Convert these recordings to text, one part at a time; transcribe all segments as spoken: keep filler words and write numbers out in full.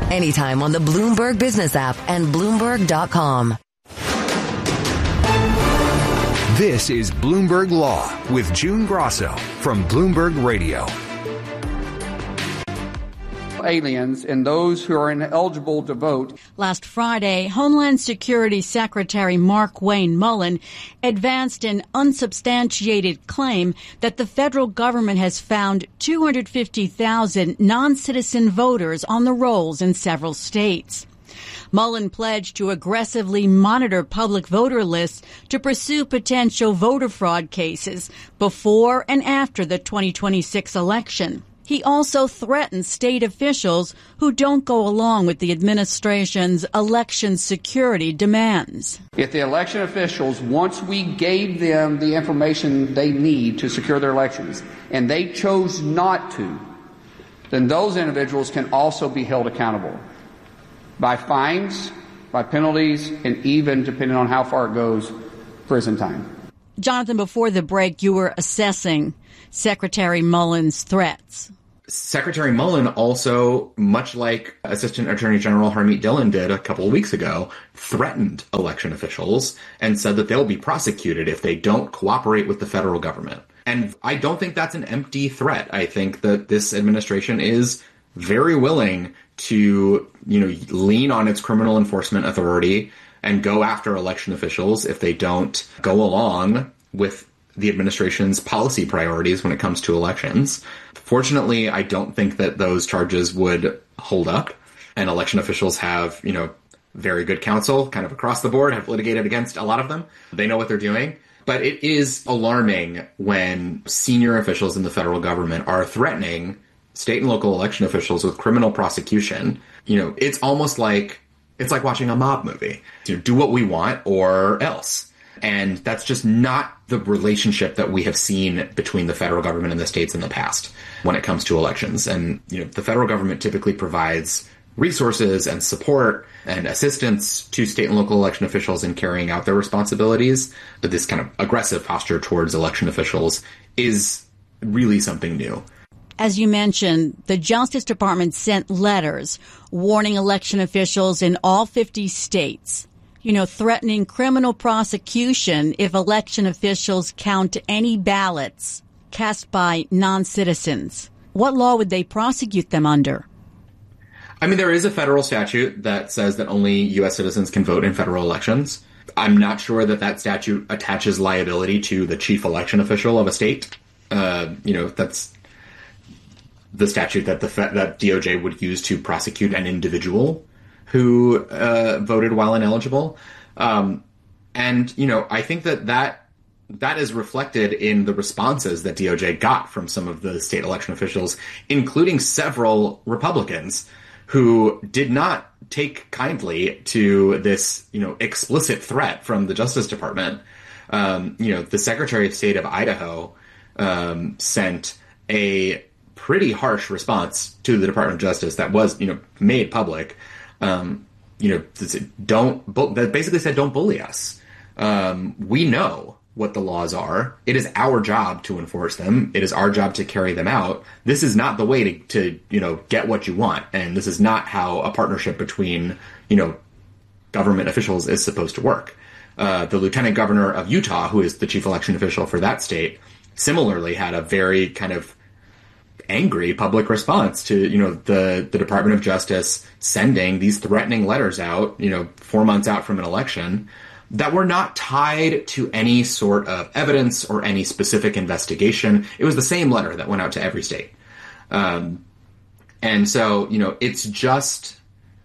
anytime on the Bloomberg Business app and Bloomberg dot com. This is Bloomberg Law with June Grosso from Bloomberg Radio. Aliens and those who are ineligible to vote. Last Friday, Homeland Security Secretary Mark Wayne Mullen advanced an unsubstantiated claim that the federal government has found two hundred fifty thousand non-citizen voters on the rolls in several states. Mullen pledged to aggressively monitor public voter lists to pursue potential voter fraud cases before and after the twenty twenty-six election. He also threatened state officials who don't go along with the administration's election security demands. If the election officials, once we gave them the information they need to secure their elections, and they chose not to, then those individuals can also be held accountable by fines, by penalties, and even, depending on how far it goes, prison time. Jonathan, before the break, you were assessing Secretary Mullen's threats. Secretary Mullen also, much like Assistant Attorney General Harmeet Dillon did a couple of weeks ago, threatened election officials and said that they'll be prosecuted if they don't cooperate with the federal government. And I don't think that's an empty threat. I think that this administration is very willing to, you know, lean on its criminal enforcement authority and go after election officials if they don't go along with the administration's policy priorities when it comes to elections. Fortunately, I don't think that those charges would hold up, and election officials have, you know, very good counsel kind of across the board, have litigated against a lot of them. They know what they're doing. But it is alarming when senior officials in the federal government are threatening state and local election officials with criminal prosecution. You know, it's almost like, it's like watching a mob movie. You know, do what we want or else. And that's just not the relationship that we have seen between the federal government and the states in the past when it comes to elections. And, you know, the federal government typically provides resources and support and assistance to state and local election officials in carrying out their responsibilities. But this kind of aggressive posture towards election officials is really something new. As you mentioned, the Justice Department sent letters warning election officials in all fifty states, you know, threatening criminal prosecution if election officials count any ballots cast by non-citizens. What law would they prosecute them under? I mean, there is a federal statute that says that only U S citizens can vote in federal elections. I'm not sure that that statute attaches liability to the chief election official of a state. Uh, you know, that's the statute that the that D O J would use to prosecute an individual who uh, voted while ineligible. Um, and, you know, I think that, that that is reflected in the responses that D O J got from some of the state election officials, including several Republicans who did not take kindly to this, you know, explicit threat from the Justice Department. Um, you know, the Secretary of State of Idaho um, sent a pretty harsh response to the Department of Justice that was, you know, made public. Um, you know, don't, that basically said, don't bully us. Um, we know what the laws are. It is our job to enforce them. It is our job to carry them out. This is not the way to, to, you know, get what you want. And this is not how a partnership between, you know, government officials is supposed to work. Uh, the lieutenant governor of Utah, who is the chief election official for that state, similarly had a very kind of angry public response to, you know, the, the Department of Justice sending these threatening letters out, you know, four months out from an election that were not tied to any sort of evidence or any specific investigation. It was the same letter that went out to every state. Um, and so, you know, it's just,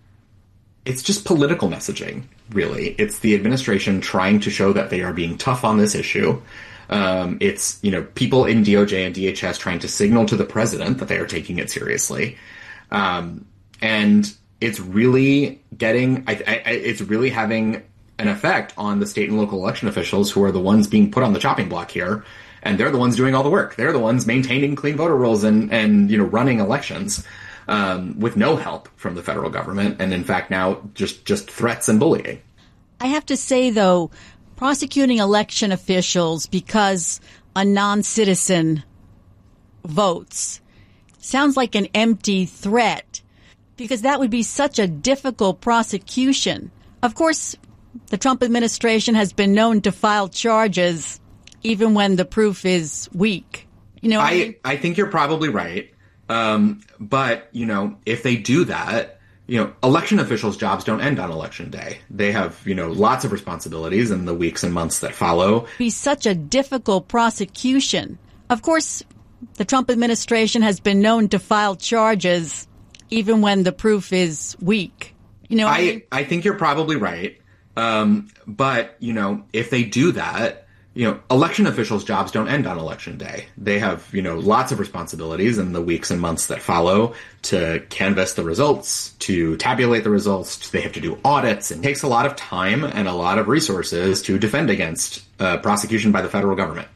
it's just political messaging, really. It's the administration trying to show that they are being tough on this issue. Um, it's, you know, people in D O J and D H S trying to signal to the president that they are taking it seriously. Um, and it's really getting, I, I, it's really having an effect on the state and local election officials who are the ones being put on the chopping block here. And they're the ones doing all the work. They're the ones maintaining clean voter rolls and, and, you know, running elections, um, with no help from the federal government. And in fact, now just, just threats and bullying. I have to say, though, prosecuting election officials because a non-citizen votes sounds like an empty threat. Because that would be such a difficult prosecution. Of course, the Trump administration has been known to file charges even when the proof is weak. You know, I, I, mean? I think you're probably right. Um, but, you know, if they do that, you know, election officials' jobs don't end on election day. They have, you know, lots of responsibilities in the weeks and months that follow. Be such a difficult prosecution. Of course, the Trump administration has been known to file charges even when the proof is weak. You know, I, I, mean? I think you're probably right. Um, but, you know, if they do that, you know, election officials' jobs don't end on election day. They have, you know, lots of responsibilities in the weeks and months that follow to canvass the results, to tabulate the results. They have to do audits. It takes a lot of time and a lot of resources to defend against uh, prosecution by the federal government.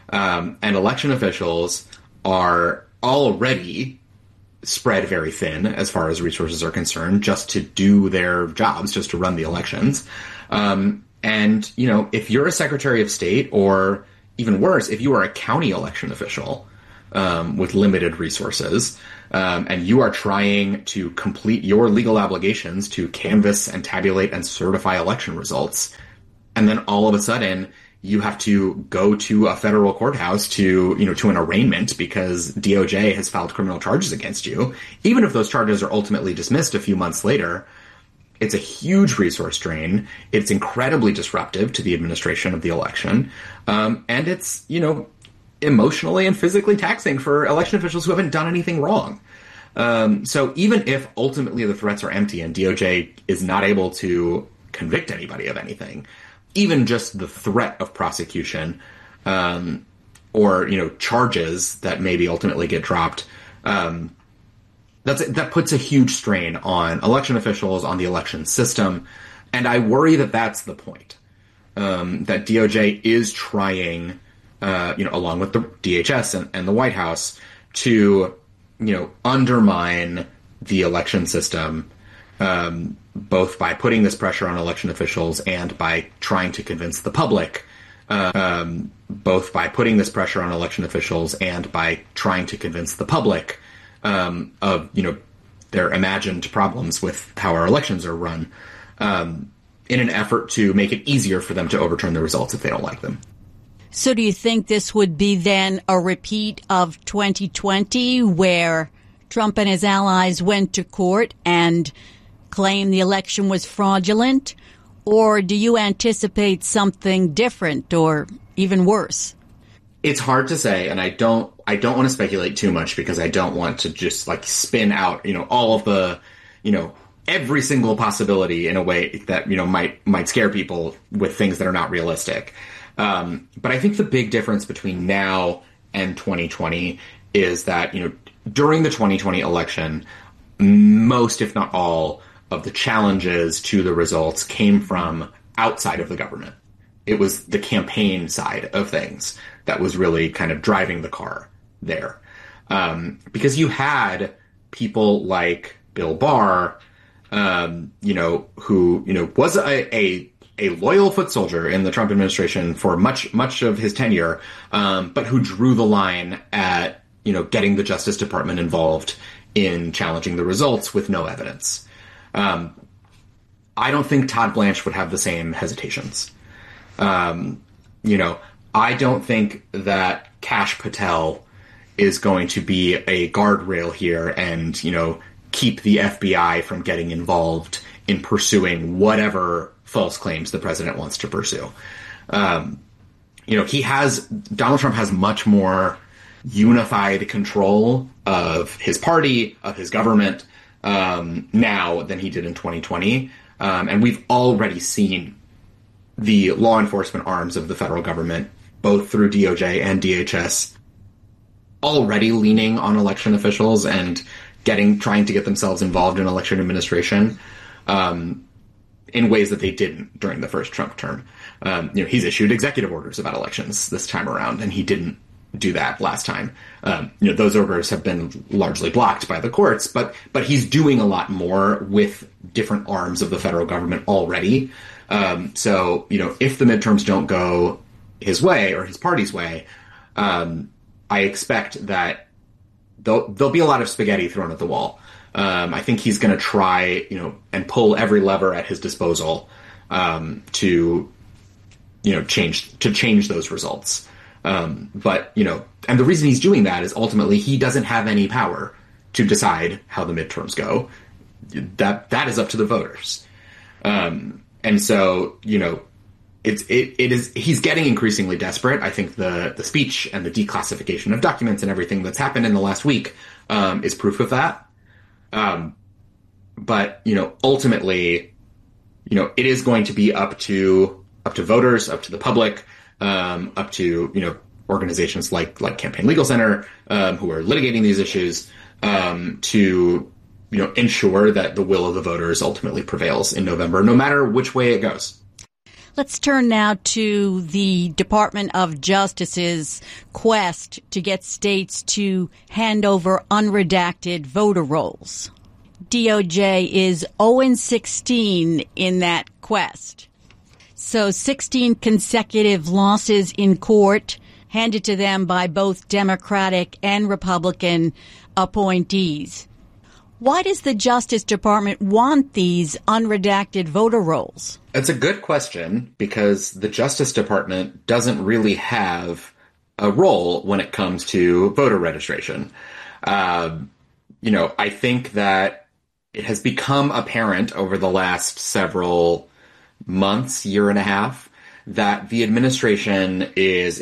Um, and election officials are already spread very thin as far as resources are concerned, just to do their jobs, just to run the elections. Um, And, you know, if you're a Secretary of State, or even worse, if you are a county election official um, with limited resources, um, and you are trying to complete your legal obligations to canvass and tabulate and certify election results, and then all of a sudden you have to go to a federal courthouse to, you know, to an arraignment because D O J has filed criminal charges against you, even if those charges are ultimately dismissed a few months later, it's a huge resource drain. It's incredibly disruptive to the administration of the election. Um, and it's, you know, emotionally and physically taxing for election officials who haven't done anything wrong. Um, so even if ultimately the threats are empty and D O J is not able to convict anybody of anything, even just the threat of prosecution um, or, you know, charges that maybe ultimately get dropped, um, That's, that puts a huge strain on election officials, on the election system, and I worry that that's the point. Um, that D O J is trying, uh, you know, along with the D H S and, and the White House, to, you know, undermine the election system, um, both by putting this pressure on election officials and by trying to convince the public, uh, um, both by putting this pressure on election officials and by trying to convince the public Um, of, you know, their imagined problems with how our elections are run, um, in an effort to make it easier for them to overturn the results if they don't like them. So do you think this would be then a repeat of twenty twenty, where Trump and his allies went to court and claimed the election was fraudulent? Or do you anticipate something different or even worse? It's hard to say, and I don't I don't want to speculate too much because I don't want to just like spin out, you know, all of the, you know, every single possibility in a way that, you know, might might scare people with things that are not realistic. Um, but I think the big difference between now and twenty twenty is that, you know, during the twenty twenty election, most, if not all, of the challenges to the results came from outside of the government. It was the campaign side of things that was really kind of driving the car there. Um, because you had people like Bill Barr, um, you know, who, you know, was a, a, a loyal foot soldier in the Trump administration for much, much of his tenure, um, but who drew the line at, you know, getting the Justice Department involved in challenging the results with no evidence. Um, I don't think Todd Blanche would have the same hesitations. Um, you know, I don't think that Kash Patel is going to be a guardrail here and, you know, keep the F B I from getting involved in pursuing whatever false claims the president wants to pursue. Um, you know, he has, Donald Trump has much more unified control of his party, of his government, um, now than he did in twenty twenty. Um, and we've already seen the law enforcement arms of the federal government, both through D O J and D H S, already leaning on election officials and getting, trying to get themselves involved in election administration, um, in ways that they didn't during the first Trump term. Um, you know, he's issued executive orders about elections this time around, and he didn't do that last time. Um, you know, those orders have been largely blocked by the courts, but, but he's doing a lot more with different arms of the federal government already. Um, so, you know, if the midterms don't go his way or his party's way, um, I expect that there'll, there'll be a lot of spaghetti thrown at the wall, Um, I think he's going to try, you know, and pull every lever at his disposal um, to, you know, change to change those results. Um, but, you know, and the reason he's doing that is ultimately he doesn't have any power to decide how the midterms go. That that is up to the voters. Um, and so, you know, it's it, it is he's getting increasingly desperate. I think the the speech and the declassification of documents and everything that's happened in the last week um, is proof of that. Um, but, you know, ultimately, you know, it is going to be up to up to voters, up to the public, um, up to, you know, organizations like like Campaign Legal Center, um, who are litigating these issues, um, to, you know, ensure that the will of the voters ultimately prevails in November, no matter which way it goes. Let's turn now to the Department of Justice's quest to get states to hand over unredacted voter rolls. D O J is oh and sixteen in that quest. So sixteen consecutive losses in court handed to them by both Democratic and Republican appointees. Why does the Justice Department want these unredacted voter rolls? It's a good question, because the Justice Department doesn't really have a role when it comes to voter registration. Uh, you know, I think that it has become apparent over the last several months, year and a half, that the administration is